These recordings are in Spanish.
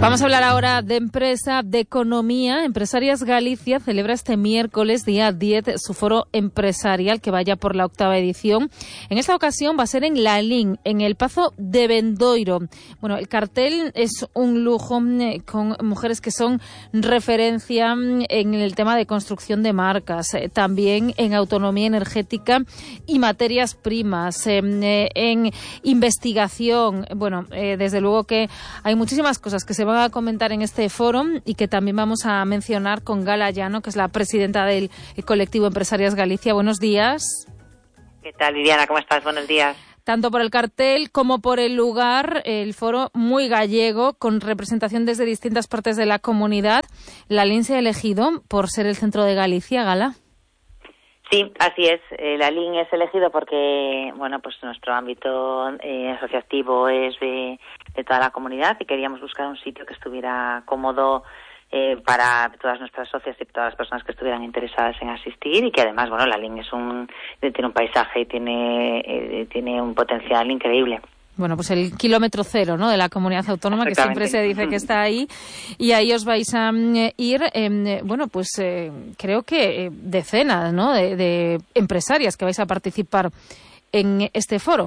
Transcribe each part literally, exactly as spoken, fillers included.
Vamos a hablar ahora de empresa, de economía. Empresarias Galicia celebra este miércoles, día diez, su foro empresarial que vaya por la octava edición. En esta ocasión va a ser en Lalín, en el Pazo de Bendoiro. Bueno, el cartel es un lujo eh, con mujeres que son referencia en el tema de construcción de marcas, eh, también en autonomía energética y materias primas, eh, eh, en investigación. Bueno, eh, desde luego que hay muchísimas cosas que se van a comentar en este foro y que también vamos a mencionar con Gala Llano, que es la presidenta del colectivo Empresarias Galicia. Buenos días. ¿Qué tal, Viviana? ¿Cómo estás? Buenos días. Tanto por el cartel como por el lugar, el foro muy gallego, con representación desde distintas partes de la comunidad. Lalín se ha elegido por ser el centro de Galicia, Gala. Sí, así es. Eh, Lalín es elegido porque, bueno, pues nuestro ámbito eh, asociativo es de, de toda la comunidad y queríamos buscar un sitio que estuviera cómodo eh, para todas nuestras socias y todas las personas que estuvieran interesadas en asistir, y que además, bueno, Lalín es un tiene un paisaje y tiene eh, tiene un potencial increíble. Bueno, pues el kilómetro cero, ¿no?, de la comunidad autónoma, que siempre se dice que está ahí, y ahí os vais a eh, ir, eh, bueno, pues eh, creo que eh, decenas, ¿no?, de, de empresarias que vais a participar en este foro.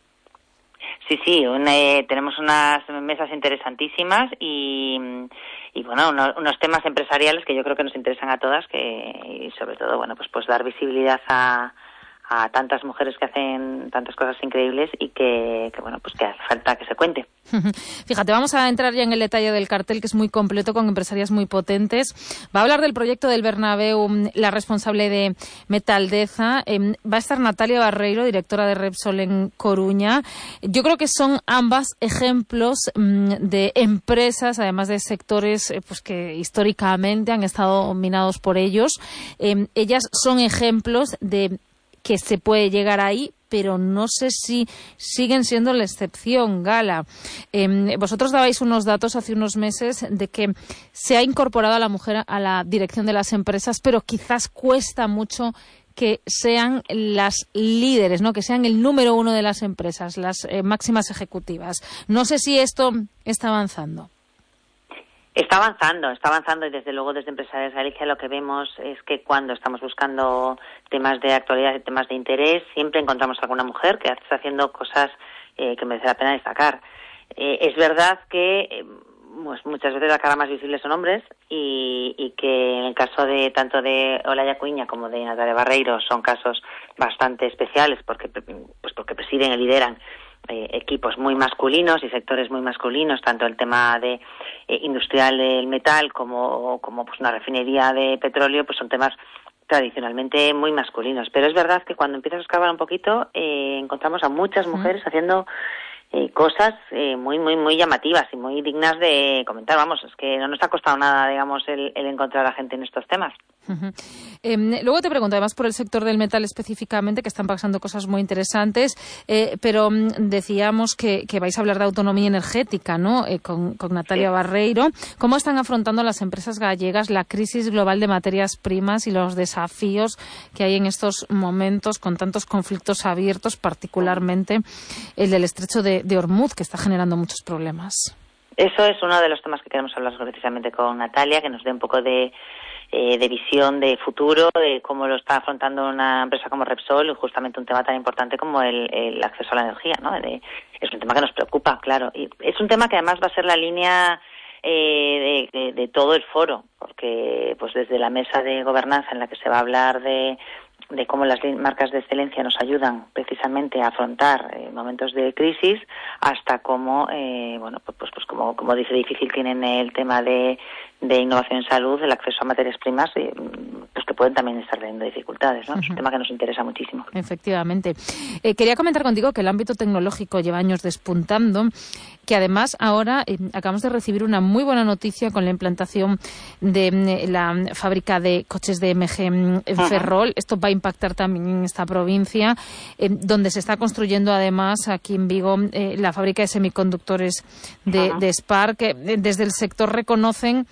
Sí, sí, un, eh, tenemos unas mesas interesantísimas y, y bueno, unos, unos temas empresariales que yo creo que nos interesan a todas, que y sobre todo, bueno, pues pues dar visibilidad a a tantas mujeres que hacen tantas cosas increíbles y que, que bueno, pues que hace falta que se cuente. Fíjate, vamos a entrar ya en el detalle del cartel, que es muy completo, con empresarias muy potentes. Va a hablar del proyecto del Bernabéu la responsable de Metaldeza. Eh, va a estar Natalia Barreiro, directora de Repsol en Coruña. Yo creo que son ambas ejemplos mmm, de empresas, además de sectores eh, pues que históricamente han estado dominados por ellos. Eh, ellas son ejemplos de que se puede llegar ahí, pero no sé si siguen siendo la excepción, Gala. Eh, vosotros dabais unos datos hace unos meses de que se ha incorporado a la mujer a la dirección de las empresas, pero quizás cuesta mucho que sean las líderes, ¿no?, que sean el número uno de las empresas, las eh, máximas ejecutivas. No sé si esto está avanzando. Está avanzando, está avanzando y desde luego desde Empresarias Galicia lo que vemos es que cuando estamos buscando temas de actualidad y temas de interés, siempre encontramos alguna mujer que está haciendo cosas eh, que merece la pena destacar. Eh, es verdad que eh, pues muchas veces la cara más visible son hombres y, y que en el caso de tanto de Olaya Cuiña como de Natalia Barreiro son casos bastante especiales porque pues porque presiden y lideran Eh, equipos muy masculinos y sectores muy masculinos, tanto el tema de eh, industrial del metal como como pues una refinería de petróleo, pues son temas tradicionalmente muy masculinos. Pero es verdad que cuando empiezas a escarbar un poquito eh, encontramos a muchas mujeres uh-huh. haciendo eh, cosas eh, muy muy muy llamativas y muy dignas de comentar. Vamos, es que no nos ha costado nada, digamos, el, el encontrar a gente en estos temas. Uh-huh. Eh, luego te pregunto, además por el sector del metal específicamente, que están pasando cosas muy interesantes, eh, pero um, decíamos que, que vais a hablar de autonomía energética, ¿no?, eh, con, con Natalia sí. Barreiro. ¿Cómo están afrontando las empresas gallegas la crisis global de materias primas y los desafíos que hay en estos momentos con tantos conflictos abiertos, particularmente el del estrecho de, de Hormuz, que está generando muchos problemas? Eso es uno de los temas que queremos hablar precisamente con Natalia, que nos dé un poco de Eh, de visión de futuro, de cómo lo está afrontando una empresa como Repsol, y justamente un tema tan importante como el, el acceso a la energía, ¿no? De, es un tema que nos preocupa, claro, y es un tema que además va a ser la línea eh, de, de, de todo el foro, porque pues desde la mesa de gobernanza en la que se va a hablar de de cómo las marcas de excelencia nos ayudan precisamente a afrontar eh, momentos de crisis, hasta cómo, eh, bueno, pues, pues, pues como, como dice, difícil tienen el tema de, de innovación en salud, el acceso a materias primas, eh, pues que pueden también estar teniendo dificultades, ¿no? Uh-huh. Es un tema que nos interesa muchísimo. Efectivamente. Eh, quería comentar contigo que el ámbito tecnológico lleva años despuntando, que además ahora eh, acabamos de recibir una muy buena noticia con la implantación de eh, la fábrica de coches de M G en Ferrol. Uh-huh. Esto va a impactar también en esta provincia, eh, donde se está construyendo además aquí en Vigo eh, la fábrica de semiconductores de, uh-huh. de Spark. Eh, desde el sector reconocen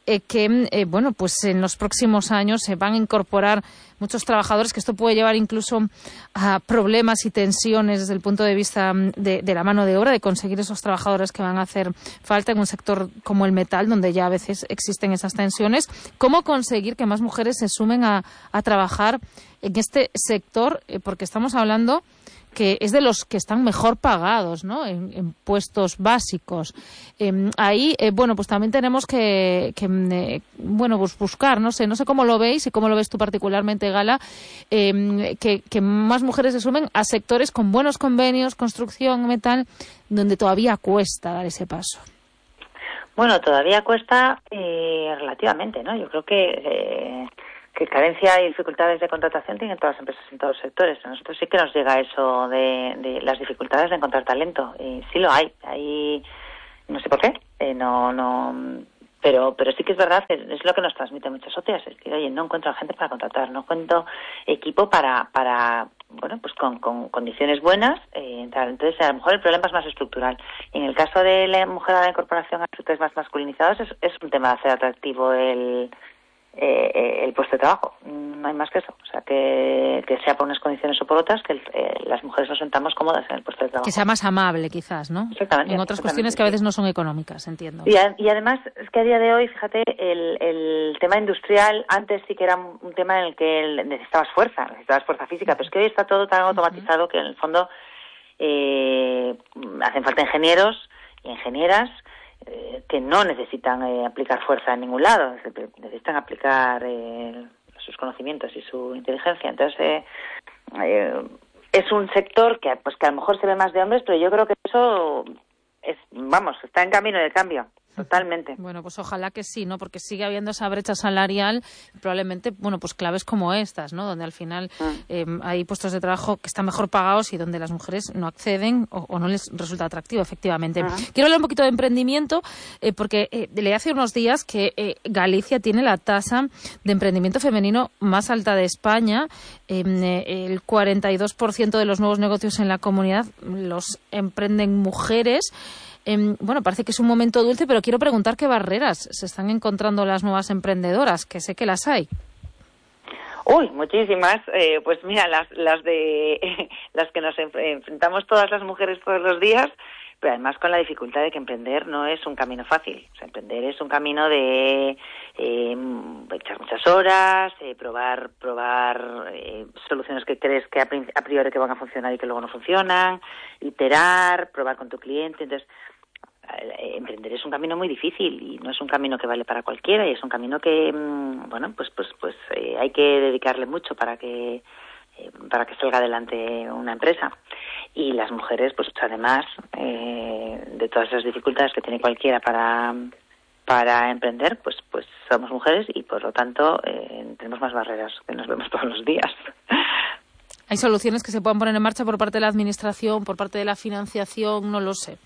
eh, que, eh, bueno, pues en los próximos años se van a incorporar muchos trabajadores, que esto puede llevar incluso a problemas y tensiones desde el punto de vista de, de la mano de obra, de conseguir esos trabajadores que van a hacer falta en un sector como el metal, donde ya a veces existen esas tensiones. ¿Cómo conseguir que más mujeres se sumen a, a trabajar en este sector? Eh, porque estamos hablando que es de los que están mejor pagados, ¿no?, en, en puestos básicos. Eh, ahí, eh, bueno, pues también tenemos que, que eh, bueno, pues buscar, no sé, no sé cómo lo veis y cómo lo ves tú particularmente, Gala, eh, que, que más mujeres se sumen a sectores con buenos convenios, construcción, metal, donde todavía cuesta dar ese paso. Bueno, todavía cuesta eh, relativamente, ¿no? Yo creo que... Eh... que carencia y dificultades de contratación tienen todas las empresas en todos los sectores. A nosotros sí que nos llega eso de, de las dificultades de encontrar talento. Y sí lo hay. Hay, no sé por qué. Eh, no, no. Pero, pero sí que es verdad que es lo que nos transmiten muchas socias. Es que, oye, no encuentro gente para contratar, no encuentro equipo para, para, bueno, pues con, con condiciones buenas. Eh, entonces, a lo mejor el problema es más estructural. En el caso de la mujer a la incorporación a sectores más masculinizados, es, es un tema de hacer atractivo el Eh, el puesto de trabajo, no hay más que eso, o sea que, que sea por unas condiciones o por otras, que el, eh, las mujeres nos sentamos cómodas en el puesto de trabajo. Que sea más amable, quizás, ¿no? Exactamente. En otras cuestiones que a veces no son económicas, entiendo. Y, a, y además es que a día de hoy, fíjate, el, el tema industrial antes sí que era un tema en el que necesitabas fuerza, necesitabas fuerza física, pero es que hoy está todo tan automatizado que en el fondo eh, hacen falta ingenieros y ingenieras que no necesitan eh, aplicar fuerza en ningún lado, necesitan aplicar eh, sus conocimientos y su inteligencia. Entonces, eh, eh, es un sector que pues que a lo mejor se ve más de hombres, pero yo creo que eso es, vamos, está en camino de cambio. Totalmente. Bueno, pues ojalá que sí, ¿no? Porque sigue habiendo esa brecha salarial, probablemente, bueno, pues claves como estas, ¿no? Donde al final eh, hay puestos de trabajo que están mejor pagados y donde las mujeres no acceden o, o no les resulta atractivo, efectivamente. Uh-huh. Quiero hablar un poquito de emprendimiento, eh, porque eh, leí hace unos días que eh, Galicia tiene la tasa de emprendimiento femenino más alta de España. Eh, el cuarenta y dos por ciento de los nuevos negocios en la comunidad los emprenden mujeres. Eh, bueno, parece que es un momento dulce, pero quiero preguntar qué barreras se están encontrando las nuevas emprendedoras, que sé que las hay. Uy, muchísimas. Eh, pues mira, las, las de las que nos enfrentamos todas las mujeres todos los días, pero además con la dificultad de que emprender no es un camino fácil. O sea, emprender es un camino de eh, echar muchas horas, eh, probar probar eh, soluciones que crees que a, a priori que van a funcionar y que luego no funcionan, iterar, probar con tu cliente. Entonces, emprender es un camino muy difícil y no es un camino que vale para cualquiera, y es un camino que, bueno, pues pues pues eh, hay que dedicarle mucho para que eh, para que salga adelante una empresa. Y las mujeres, pues además eh, de todas esas dificultades que tiene cualquiera para para emprender, pues pues somos mujeres y por lo tanto eh, tenemos más barreras que nos vemos todos los días. ¿Hay soluciones que se puedan poner en marcha por parte de la administración, por parte de la financiación? No lo sé.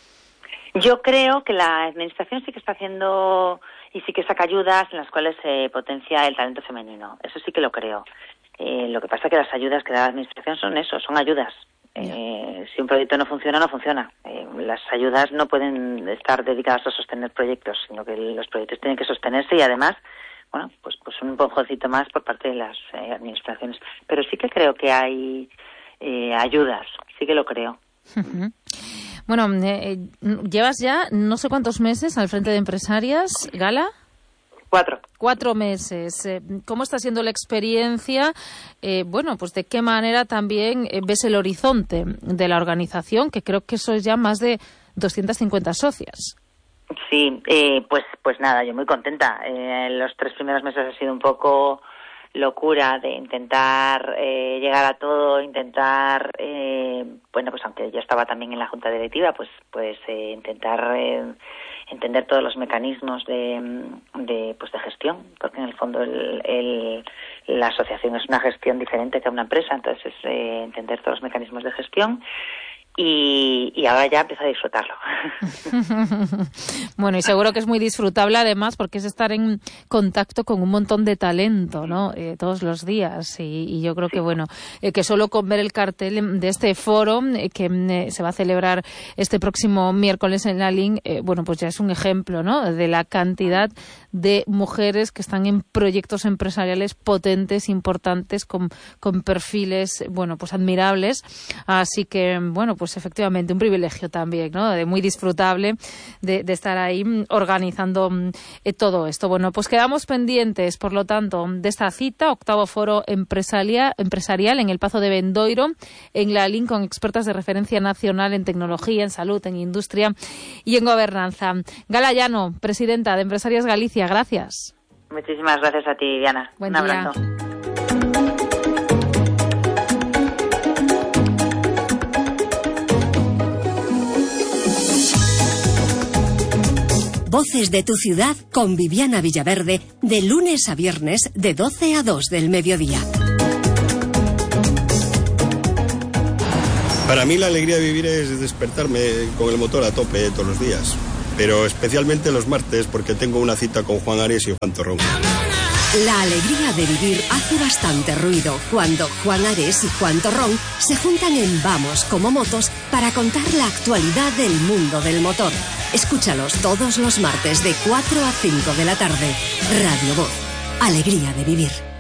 Yo creo que la administración sí que está haciendo y sí que saca ayudas en las cuales se potencia el talento femenino. Eso sí que lo creo. Eh, lo que pasa es que las ayudas que da la administración son eso, son ayudas. Eh, si un proyecto no funciona, no funciona. Eh, las ayudas no pueden estar dedicadas a sostener proyectos, sino que los proyectos tienen que sostenerse y además, bueno, pues pues un empujoncito más por parte de las eh, administraciones. Pero sí que creo que hay eh, ayudas, sí que lo creo. Uh-huh. Bueno, eh, llevas ya no sé cuántos meses al frente de Empresarias, Gala. Cuatro. Cuatro meses. Eh, ¿Cómo está siendo la experiencia? Eh, bueno, pues de qué manera también eh, ves el horizonte de la organización, que creo que eso es ya más de doscientas cincuenta socias. Sí, eh, pues pues nada, yo muy contenta. Eh, los tres primeros meses ha sido un poco locura de intentar eh, llegar a todo, intentar, eh, bueno, pues aunque yo estaba también en la junta directiva, pues pues eh, intentar eh, entender todos los mecanismos de, de pues de gestión, porque en el fondo el, el, la asociación es una gestión diferente que una empresa, entonces es eh, entender todos los mecanismos de gestión. Y, y ahora ya empiezo a disfrutarlo. Bueno, y seguro que es muy disfrutable además porque es estar en contacto con un montón de talento, ¿no? Eh, todos los días. Y, y yo creo que, bueno, eh, que solo con ver el cartel de este foro eh, que eh, se va a celebrar este próximo miércoles en la L I N, eh, bueno, pues ya es un ejemplo, ¿no? De la cantidad de mujeres que están en proyectos empresariales potentes, importantes, con, con perfiles, bueno, pues admirables. Así que, bueno, pues efectivamente un privilegio también, ¿no? De muy disfrutable de, de estar ahí organizando eh, todo esto. Bueno, pues quedamos pendientes, por lo tanto, de esta cita, octavo foro empresarial, empresarial en el Pazo de Bendoiro, en la L I N, con expertas de referencia nacional en tecnología, en salud, en industria y en gobernanza. Gala Llano, presidenta de Empresarias Galicia, gracias. Muchísimas gracias a ti, Diana. Buen Un día. abrazo. Voces de tu ciudad con Viviana Villaverde, de lunes a viernes de doce a dos del mediodía. Para mí la alegría de vivir es despertarme con el motor a tope todos los días, pero especialmente los martes porque tengo una cita con Juan Ares y Juan Torrón. La alegría de vivir hace bastante ruido cuando Juan Ares y Juan Torrón se juntan en Vamos como Motos para contar la actualidad del mundo del motor. Escúchalos todos los martes de cuatro a cinco de la tarde. Radio Voz. Alegría de vivir.